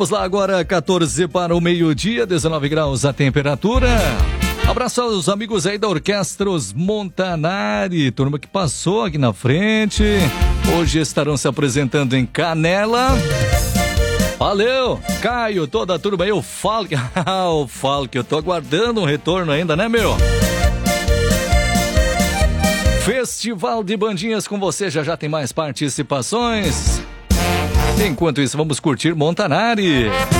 Vamos lá agora, 14 para o meio-dia, 19 graus a temperatura. Abraço aos amigos aí da Orquestra Os Montanari, turma que passou aqui na frente. Hoje estarão se apresentando em Canela. Valeu, Caio, toda a turma aí, o Falk. O Falk, eu tô aguardando um retorno ainda, né, meu? Festival de Bandinhas com você, já tem mais participações. Enquanto isso, vamos curtir Montanari.